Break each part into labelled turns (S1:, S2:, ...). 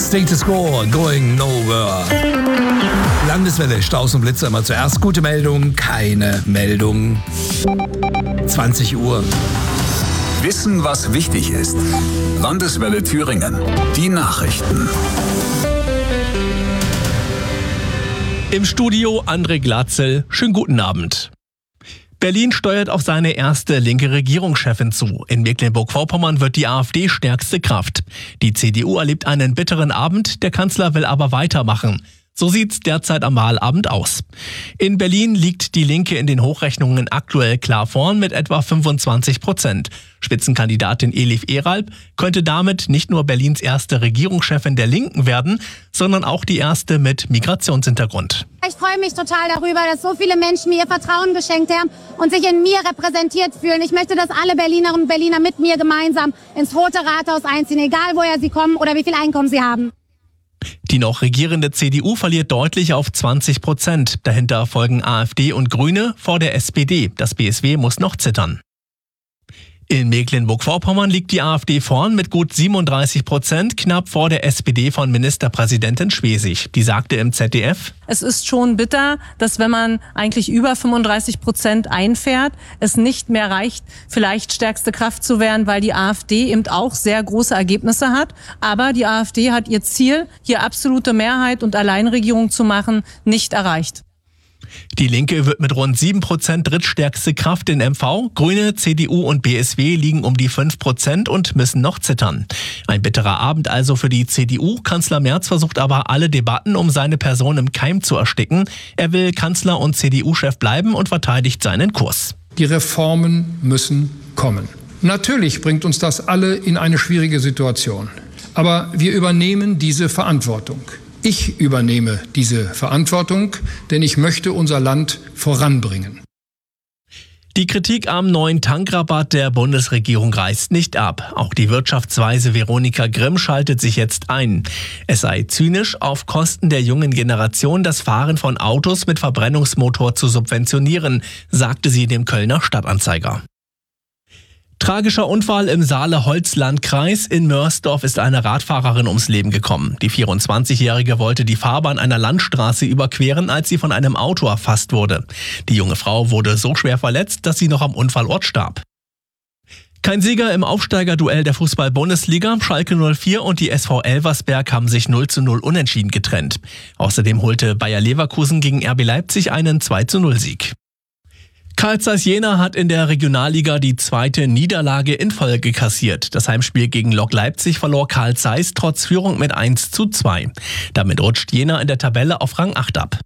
S1: Status Quo, Going Nowhere. Landeswelle, Staus und Blitze immer zuerst. Gute Meldung, keine Meldung. 20 Uhr.
S2: Wissen, was wichtig ist. Landeswelle Thüringen. Die Nachrichten.
S3: Im Studio André Glatzel. Schönen guten Abend. Berlin steuert auf seine erste linke Regierungschefin zu. In Mecklenburg-Vorpommern wird die AfD stärkste Kraft. Die CDU erlebt einen bitteren Abend, der Kanzler will aber weitermachen. So sieht's derzeit am Wahlabend aus. In Berlin liegt die Linke in den Hochrechnungen aktuell klar vorn mit etwa 25%. Spitzenkandidatin Elif Eralp könnte damit nicht nur Berlins erste Regierungschefin der Linken werden, sondern auch die erste mit Migrationshintergrund.
S4: Ich freue mich total darüber, dass so viele Menschen mir ihr Vertrauen geschenkt haben und sich in mir repräsentiert fühlen. Ich möchte, dass alle Berlinerinnen und Berliner mit mir gemeinsam ins Rote Rathaus einziehen, egal woher sie kommen oder wie viel Einkommen sie haben.
S3: Die noch regierende CDU verliert deutlich auf 20%. Dahinter folgen AfD und Grüne vor der SPD. Das BSW muss noch zittern. In Mecklenburg-Vorpommern liegt die AfD vorn mit gut 37%, knapp vor der SPD von Ministerpräsidentin Schwesig. Die sagte im ZDF:
S5: Es ist schon bitter, dass wenn man eigentlich über 35% einfährt, es nicht mehr reicht, vielleicht stärkste Kraft zu werden, weil die AfD eben auch sehr große Ergebnisse hat. Aber die AfD hat ihr Ziel, hier absolute Mehrheit und Alleinregierung zu machen, nicht erreicht.
S3: Die Linke wird mit rund 7% drittstärkste Kraft in MV. Grüne, CDU und BSW liegen um die 5% und müssen noch zittern. Ein bitterer Abend also für die CDU. Kanzler Merz versucht aber alle Debatten um seine Person im Keim zu ersticken. Er will Kanzler und CDU-Chef bleiben und verteidigt seinen Kurs.
S6: Die Reformen müssen kommen. Natürlich bringt uns das alle in eine schwierige Situation. Aber wir übernehmen diese Verantwortung. Ich übernehme diese Verantwortung, denn ich möchte unser Land voranbringen.
S3: Die Kritik am neuen Tankrabatt der Bundesregierung reißt nicht ab. Auch die Wirtschaftsweise Veronika Grimm schaltet sich jetzt ein. Es sei zynisch, auf Kosten der jungen Generation das Fahren von Autos mit Verbrennungsmotor zu subventionieren, sagte sie dem Kölner Stadtanzeiger. Tragischer Unfall im Saale-Holzland-Kreis. In Mörsdorf ist eine Radfahrerin ums Leben gekommen. Die 24-Jährige wollte die Fahrbahn einer Landstraße überqueren, als sie von einem Auto erfasst wurde. Die junge Frau wurde so schwer verletzt, dass sie noch am Unfallort starb. Kein Sieger im Aufsteigerduell der Fußball-Bundesliga. Schalke 04 und die SV Elversberg haben sich 0:0 unentschieden getrennt. Außerdem holte Bayer Leverkusen gegen RB Leipzig einen 2:0-Sieg. Carl Zeiss Jena hat in der Regionalliga die zweite Niederlage in Folge kassiert. Das Heimspiel gegen Lok Leipzig verlor Carl Zeiss trotz Führung mit 1:2. Damit rutscht Jena in der Tabelle auf Rang 8 ab.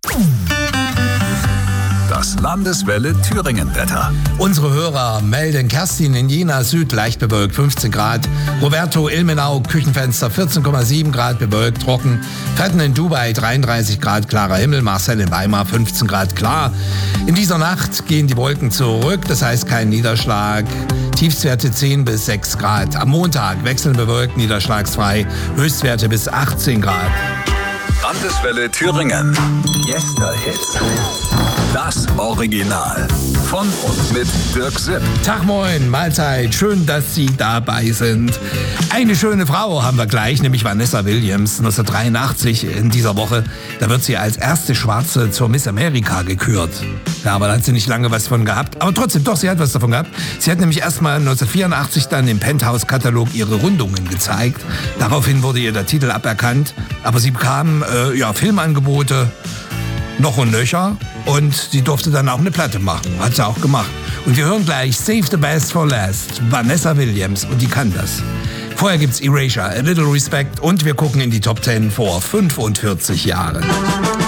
S2: Das Landeswelle Thüringen-Wetter.
S1: Unsere Hörer melden: Kerstin in Jena Süd leicht bewölkt 15 Grad, Roberto Ilmenau Küchenfenster 14,7 Grad bewölkt trocken, Fetten in Dubai 33 Grad klarer Himmel, Marcel in Weimar 15 Grad klar. In dieser Nacht gehen die Wolken zurück, das heißt kein Niederschlag, Tiefstwerte 10 bis 6 Grad. Am Montag wechselnd bewölkt, niederschlagsfrei, Höchstwerte bis 18 Grad.
S2: Landeswelle Thüringen. Yesterhits. Das Original. Von und mit Dirk Sipp.
S1: Tag moin, Mahlzeit, schön, dass Sie dabei sind. Eine schöne Frau haben wir gleich, nämlich Vanessa Williams, 1983 in dieser Woche. Da wird sie als erste Schwarze zur Miss America gekürt. Ja, aber da hat sie nicht lange was von gehabt. Aber trotzdem, doch, sie hat was davon gehabt. Sie hat nämlich erstmal 1984 dann im Penthouse-Katalog ihre Rundungen gezeigt. Daraufhin wurde ihr der Titel aberkannt. Aber sie bekam Filmangebote noch und nöcher. Und sie durfte dann auch eine Platte machen. Hat sie auch gemacht. Und wir hören gleich Save the Best for Last. Vanessa Williams. Und die kann das. Vorher gibt's Erasure, A Little Respect. Und wir gucken in die Top 10 vor 45 Jahren.